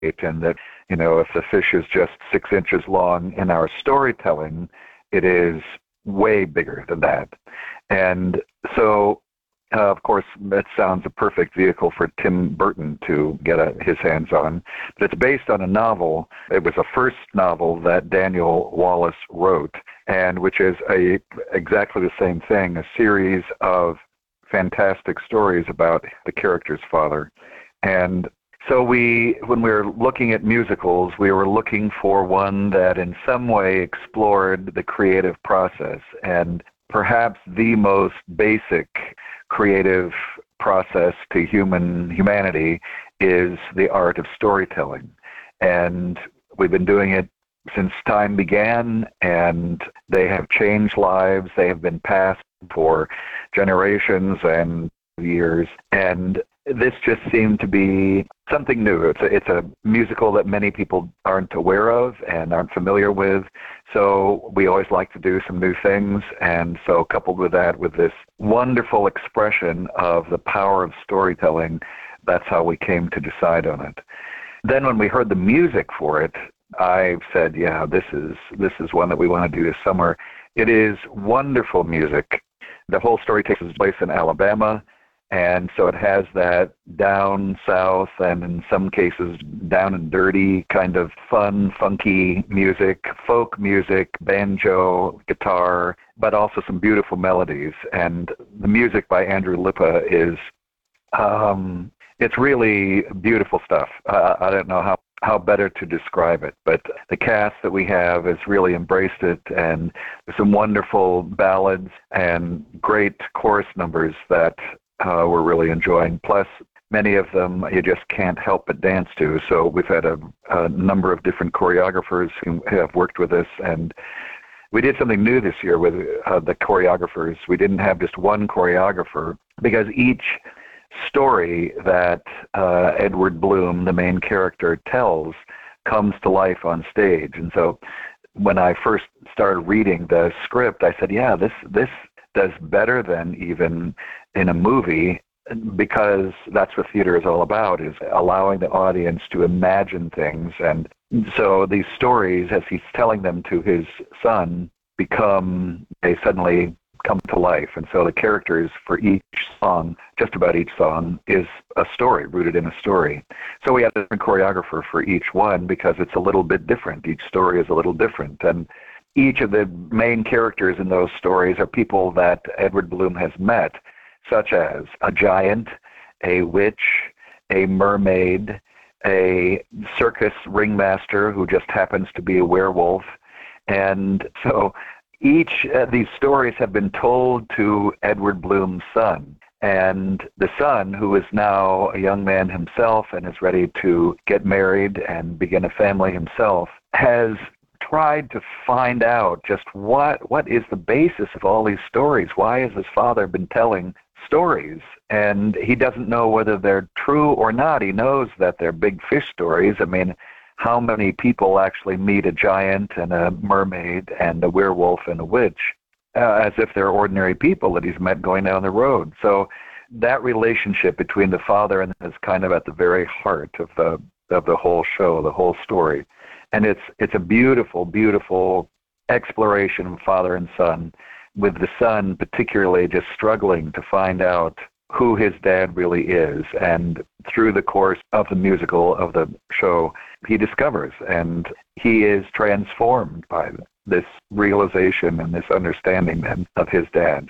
and that, if the fish is just 6 inches long in our storytelling, it is way bigger than that. And so, of course, that sounds a perfect vehicle for Tim Burton to get his hands on. But it's based on a novel. It was a first novel that Daniel Wallace wrote, and which is exactly the same thing, a series of fantastic stories about the character's father. And so when we were looking at musicals, we were looking for one that in some way explored the creative process, and perhaps the most basic creative process to humanity is the art of storytelling. And we've been doing it since time began, and they have changed lives. They have been passed for generations and years, and this just seemed to be something new. It's a musical that many people aren't aware of and aren't familiar with, so we always like to do some new things. And so coupled with that, with this wonderful expression of the power of storytelling, that's how we came to decide on it. Then when we heard the music for it, I said, yeah, this is one that we want to do this summer. It is wonderful music. The whole story takes place in Alabama, and so it has that down south and in some cases down and dirty kind of fun, funky music, folk music, banjo, guitar, but also some beautiful melodies. And the music by Andrew Lippa is, it's really beautiful stuff. I don't know how better to describe it, but the cast that we have has really embraced it, and there's some wonderful ballads and great chorus numbers that we're really enjoying. Plus, many of them you just can't help but dance to. So we've had a number of different choreographers who have worked with us, and we did something new this year with the choreographers. We didn't have just one choreographer, because each story that Edward Bloom, the main character, tells comes to life on stage. And so when I first started reading the script, I said, yeah, this does better than even in a movie, because that's what theater is all about, is allowing the audience to imagine things. And so these stories, as he's telling them to his son, they suddenly come to life. And so the characters for each song, just about each song, is a story, rooted in a story. So we had a different choreographer for each one because it's a little bit different. Each story is a little different. And each of the main characters in those stories are people that Edward Bloom has met, such as a giant, a witch, a mermaid, a circus ringmaster who just happens to be a werewolf. And so each of these stories have been told to Edward Bloom's son. And the son, who is now a young man himself and is ready to get married and begin a family himself, has tried to find out just what is the basis of all these stories. Why has his father been telling stories? And he doesn't know whether they're true or not. He knows that they're big fish stories. I mean, how many people actually meet a giant and a mermaid and a werewolf and a witch as if they're ordinary people that he's met going down the road? So that relationship between the father and is kind of at the very heart of the whole show, the whole story. And it's a beautiful, beautiful exploration of father and son, with the son particularly just struggling to find out who his dad really is. And through the course of the musical, of the show, he discovers, and he is transformed by this realization and this understanding then of his dad.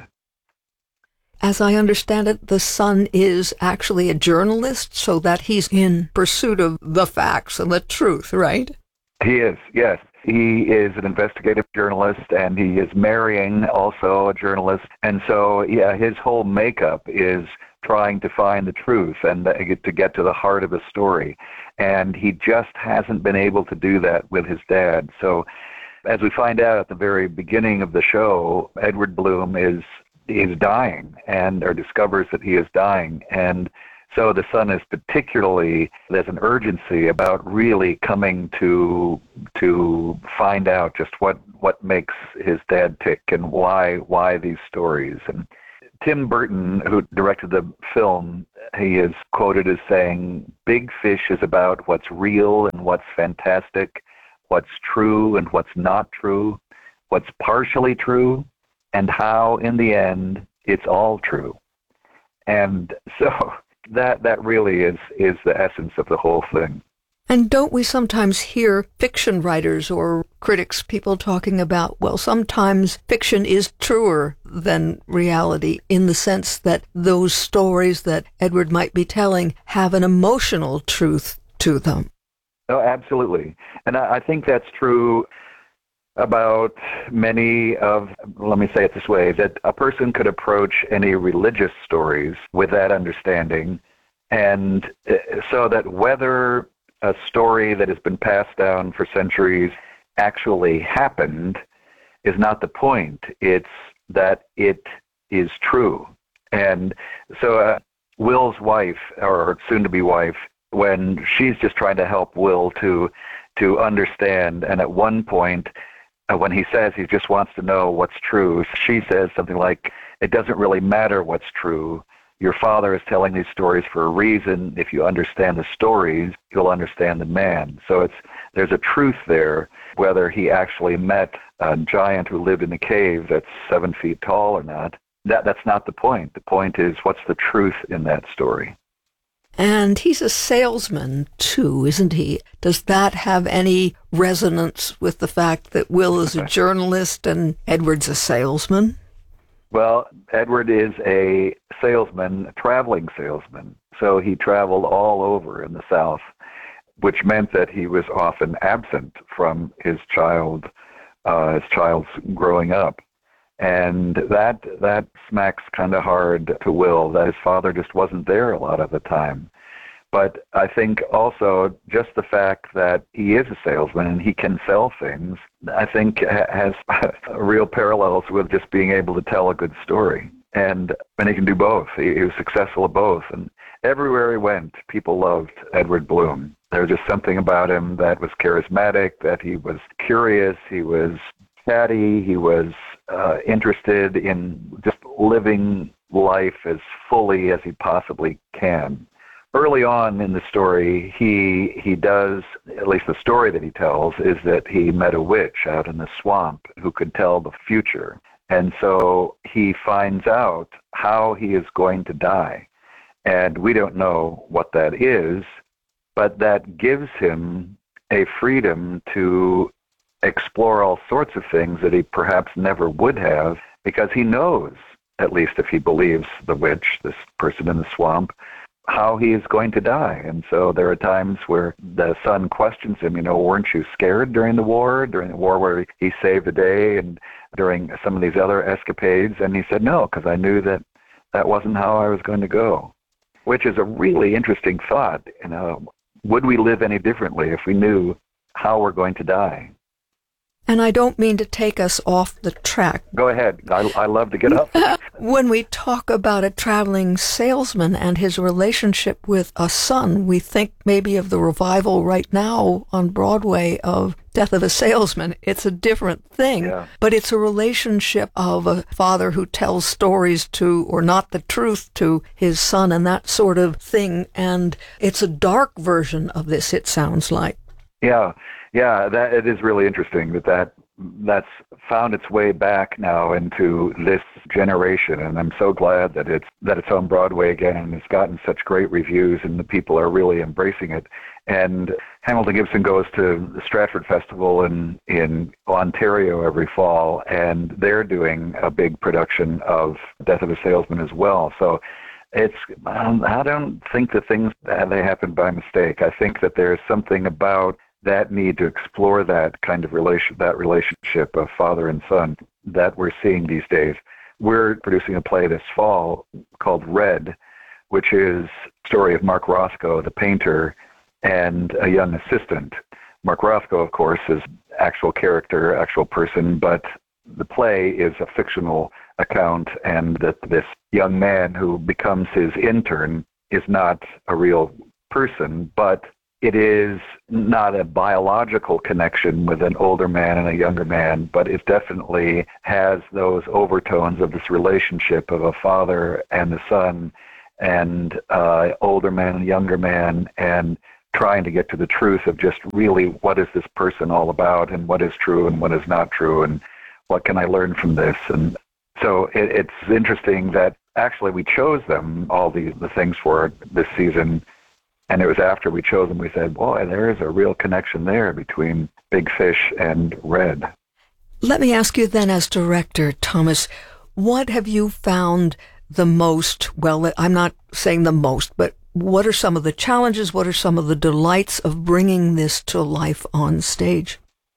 As I understand it, the son is actually a journalist, so that he's in pursuit of the facts and the truth, right? He is, yes. He is an investigative journalist, and he is marrying also a journalist. And so, yeah, his whole makeup is trying to find the truth and to get to the heart of a story. And he just hasn't been able to do that with his dad. So as we find out at the very beginning of the show, Edward Bloom is dying, or discovers that he is dying. And so the son is particularly, there's an urgency about really coming to find out just what makes his dad tick and why these stories. And Tim Burton, who directed the film, he is quoted as saying, "Big Fish is about what's real and what's fantastic, what's true and what's not true, what's partially true, and how, in the end, it's all true." And so that really is the essence of the whole thing. And don't we sometimes hear fiction writers or critics, people talking about, well, sometimes fiction is truer than reality in the sense that those stories that Edward might be telling have an emotional truth to them? Oh, absolutely. And I think that's true about many of, let me say it this way, that a person could approach any religious stories with that understanding, and so that whether a story that has been passed down for centuries actually happened is not the point. It's that it is true. And so Will's wife, or soon-to-be wife, when she's just trying to help Will to understand, and at one point, when he says he just wants to know what's true, she says something like, "It doesn't really matter what's true. Your father is telling these stories for a reason. If you understand the stories, you'll understand the man." So there's a truth there, whether he actually met a giant who lived in a cave that's 7 feet tall or not. That's not the point. The point is, what's the truth in that story? And he's a salesman, too, isn't he? Does that have any resonance with the fact that Will is a journalist and Edward's a salesman? Well, Edward is a salesman, a traveling salesman. So he traveled all over in the South, which meant that he was often absent from his child's growing up. And that smacks kind of hard to Will, that his father just wasn't there a lot of the time. But I think also just the fact that he is a salesman and he can sell things, I think has real parallels with just being able to tell a good story. And he can do both. He was successful at both. And everywhere he went, people loved Edward Bloom. There was just something about him that was charismatic, that he was curious, he was chatty, he was interested in just living life as fully as he possibly can. Early on in the story, he does, at least the story that he tells, is that he met a witch out in the swamp who could tell the future. And so he finds out how he is going to die. And we don't know what that is, but that gives him a freedom to explore all sorts of things that he perhaps never would have, because he knows, at least if he believes the witch, this person in the swamp, how he is going to die. And so there are times where the son questions him, weren't you scared during the war where he saved the day and during some of these other escapades? And he said, no, because I knew that wasn't how I was going to go, which is a really interesting thought. Would we live any differently if we knew how we're going to die? And I don't mean to take us off the track. Go ahead. I love to get up. When we talk about a traveling salesman and his relationship with a son, we think maybe of the revival right now on Broadway of Death of a Salesman. It's a different thing, yeah. But it's a relationship of a father who tells stories to, or not the truth to, his son and that sort of thing. And it's a dark version of this, it sounds like. Yeah, that it is really interesting that's found its way back now into this generation, and I'm so glad that it's on Broadway again, and it's gotten such great reviews, and the people are really embracing it. And Hamilton Gibson goes to the Stratford Festival in Ontario every fall, and they're doing a big production of Death of a Salesman as well. So I don't think the things they happen by mistake. I think that there's something about that need to explore that kind of relationship of father and son that we're seeing these days. We're producing a play this fall called Red, which is the story of Mark Rothko, the painter, and a young assistant. Mark Rothko, of course, is actual character, actual person, but the play is a fictional account, and that this young man who becomes his intern is not a real person, but it is not a biological connection with an older man and a younger man, but it definitely has those overtones of this relationship of a father and the son, and older man and younger man, and trying to get to the truth of just really what is this person all about, and what is true and what is not true, and what can I learn from this. And so it's interesting that actually we chose them, all the things for this season, and it was after we chose them we said, boy, there is a real connection there between Big Fish and Red. Let me ask you then, as director, Thomas, what have you found the most, well, I'm not saying the most, but what are some of the challenges, what are some of the delights of bringing this to life on stage?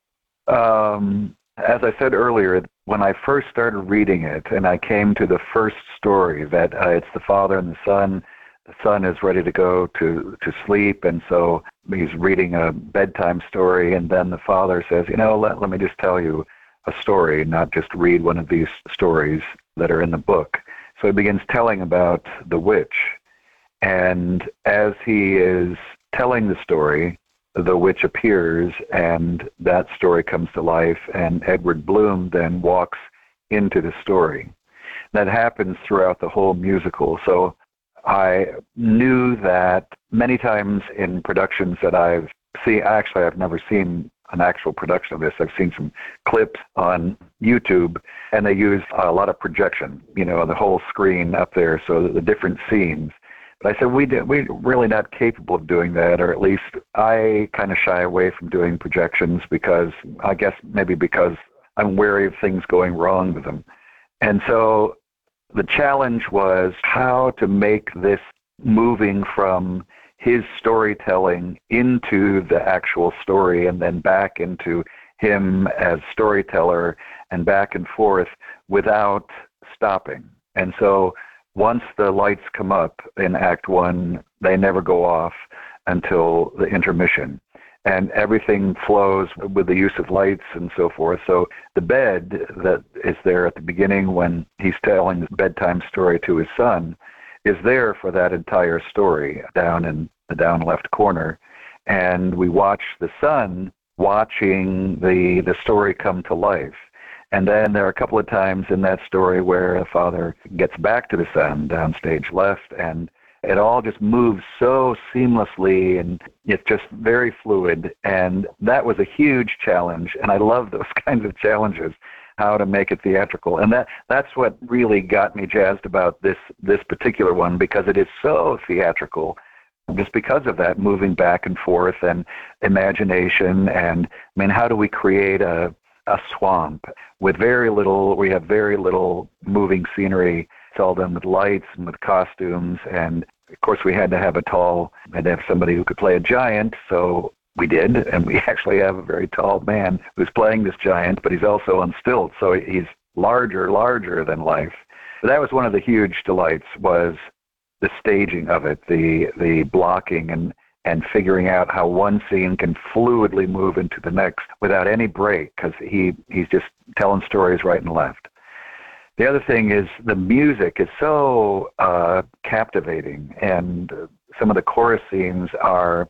As I said earlier, when I first started reading it and I came to the first story that it's the father and the son is ready to go to sleep, and so he's reading a bedtime story, and then the father says, let me just tell you a story, not just read one of these stories that are in the book. So he begins telling about the witch, and as he is telling the story, the witch appears, and that story comes to life, and Edward Bloom then walks into the story. That happens throughout the whole musical. So I knew that many times in productions that I've seen, actually I've never seen an actual production of this. I've seen some clips on YouTube, and they use a lot of projection, the whole screen up there, so the different scenes. But I said, we're really not capable of doing that, or at least I kind of shy away from doing projections because I'm wary of things going wrong with them. And so the challenge was how to make this moving from his storytelling into the actual story and then back into him as storyteller and back and forth without stopping. And so once the lights come up in Act 1, they never go off until the intermission. And everything flows with the use of lights and so forth. So the bed that is there at the beginning when he's telling the bedtime story to his son is there for that entire story down in the down left corner. And we watch the son watching the story come to life. And then there are a couple of times in that story where the father gets back to the son downstage left, and it all just moves so seamlessly, and it's just very fluid. And that was a huge challenge, and I love those kinds of challenges, how to make it theatrical. And that's what really got me jazzed about this particular one, because it is so theatrical, just because of that moving back and forth and imagination. And how do we create a swamp with very little, we have very little moving scenery. It's all done with lights and with costumes, and of course we had to have somebody who could play a giant, so we did, and we actually have a very tall man who's playing this giant, but he's also on stilts, so he's larger than life. But that was one of the huge delights, was the staging of it, the blocking and figuring out how one scene can fluidly move into the next without any break, because he's just telling stories right and left. The other thing is the music is so captivating, and some of the chorus scenes are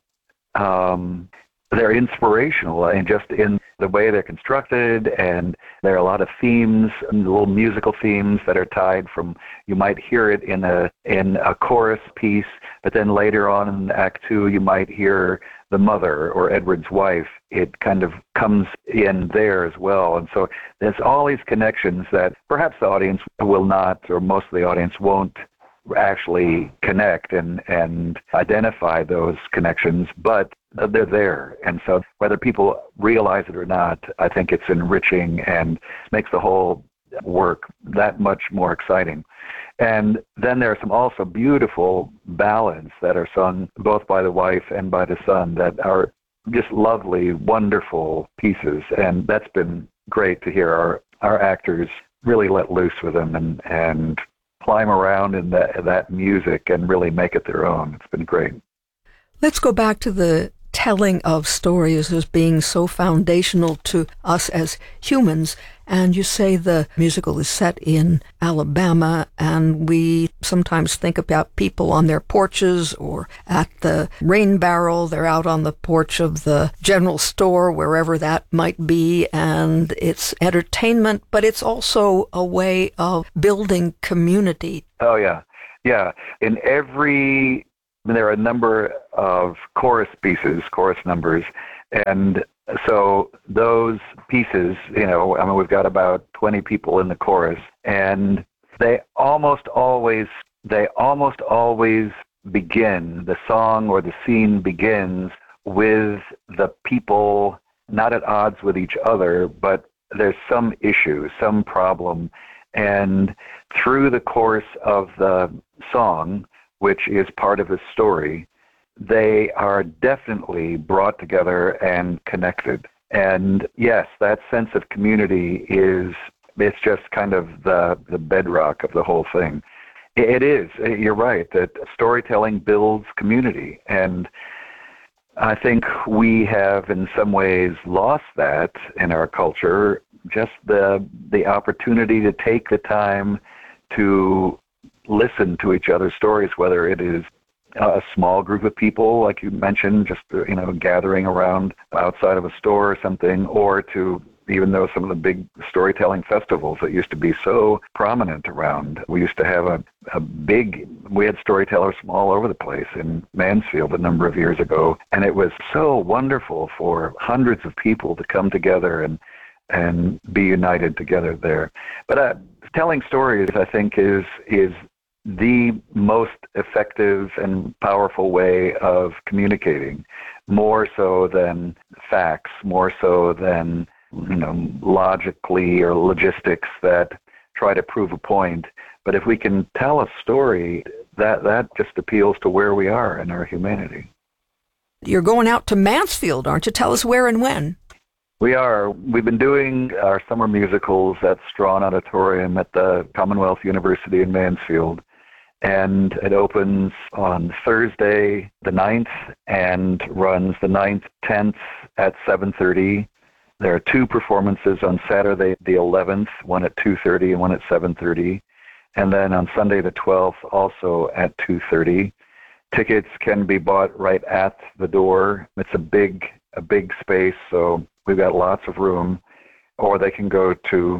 they're inspirational, and just in the way they're constructed, and there are a lot of themes, little musical themes that are tied from, you might hear it in a chorus piece, but then later on in Act 2 you might hear the mother or Edward's wife. It kind of comes in there as well. And so there's all these connections that perhaps the audience will not, or most of the audience won't actually connect and identify those connections, but they're there. And so whether people realize it or not, I think it's enriching and makes the whole work that much more exciting. And then there are some also beautiful ballads that are sung both by the wife and by the son that are just lovely, wonderful pieces. And that's been great to hear our actors really let loose with them and climb around in that music and really make it their own. It's been great. Let's go back to the telling of stories as being so foundational to us as humans. And you say the musical is set in Alabama, and we sometimes think about people on their porches or at the rain barrel. They're out on the porch of the general store, wherever that might be, and it's entertainment, but it's also a way of building community. Oh, yeah. Yeah. There are a number of chorus pieces, chorus numbers, and so those pieces, we've got about 20 people in the chorus, and they almost always begin, the song or the scene begins with the people not at odds with each other, but there's some issue, some problem, and through the course of the song, which is part of the story, they are definitely brought together and connected. And yes, that sense of community it's just kind of the bedrock of the whole thing. It is, you're right, that storytelling builds community. And I think we have in some ways lost that in our culture, just the opportunity to take the time to listen to each other's stories, whether it is a small group of people, like you mentioned, just, gathering around outside of a store or something, or to even though some of the big storytelling festivals that used to be so prominent around. We used to have we had storytellers from all over the place in Mansfield a number of years ago, and it was so wonderful for hundreds of people to come together and be united together there. But telling stories, I think, is the most effective and powerful way of communicating, more so than facts, more so than logically or logistics that try to prove a point. But if we can tell a story, that just appeals to where we are in our humanity. You're going out to Mansfield, aren't you? Tell us where and when. We are. We've been doing our summer musicals at Strawn Auditorium at the Commonwealth University in Mansfield. And it opens on Thursday the 9th and runs the 9th, 10th at 7:30. There are two performances on Saturday the 11th, one at 2:30 and one at 7:30. And then on Sunday the 12th, also at 2:30. Tickets can be bought right at the door. It's a big space, so we've got lots of room. Or they can go to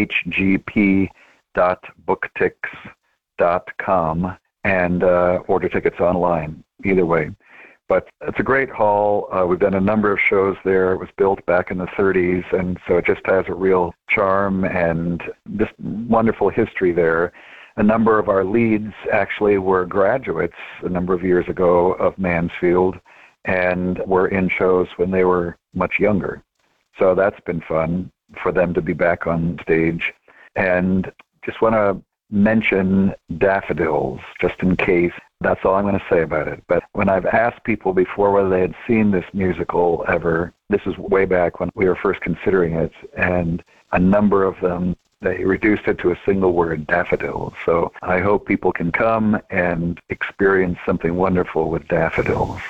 hgp.booktix.com and order tickets online, either way. But it's a great hall. We've done a number of shows there. It was built back in the 30s, and so it just has a real charm and just wonderful history there. A number of our leads actually were graduates a number of years ago of Mansfield and were in shows when they were much younger. So that's been fun for them to be back on stage. And just want to mention Daffodils, just in case. That's all I'm going to say about it. But when I've asked people before whether they had seen this musical ever, this is way back when we were first considering it, and a number of them, they reduced it to a single word, daffodils. So I hope people can come and experience something wonderful with Daffodils.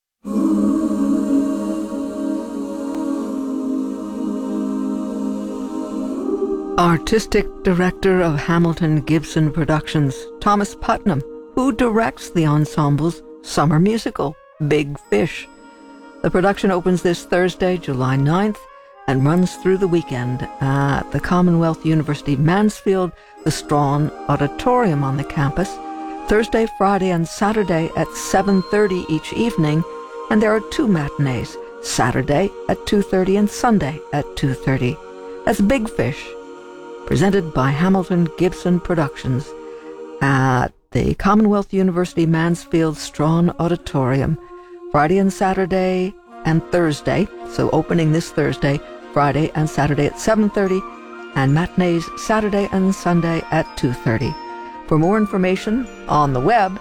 Artistic Director of Hamilton Gibson Productions, Thomas Putnam, who directs the ensemble's summer musical, Big Fish. The production opens this Thursday, July 9th, and runs through the weekend at the Commonwealth University Mansfield, the Strawn Auditorium on the campus, Thursday, Friday, and Saturday at 7:30 each evening, and there are two matinees, Saturday at 2:30 and Sunday at 2:30. That's Big Fish, presented by Hamilton Gibson Productions at the Commonwealth University Mansfield Strawn Auditorium, Friday and Saturday and Thursday, so opening this Thursday, Friday and Saturday at 7:30, and matinees Saturday and Sunday at 2:30. For more information on the web,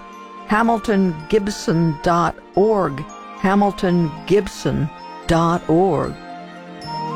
hamiltongibson.org, hamiltongibson.org.